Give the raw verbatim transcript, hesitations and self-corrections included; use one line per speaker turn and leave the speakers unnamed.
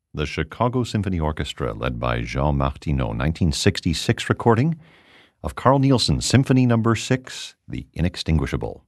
the Chicago Symphony Orchestra, led by Jean Martineau, nineteen sixty-six recording of Carl Nielsen's Symphony Number Six, The Inextinguishable.